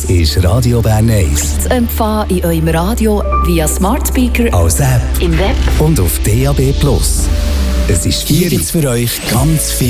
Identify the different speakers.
Speaker 1: ist Radio Bern 1.
Speaker 2: Zu empfangen in eurem Radio via Smart Speaker,
Speaker 1: als App
Speaker 2: im Web
Speaker 1: und auf DAB+. Es ist 4 für euch ganz viel.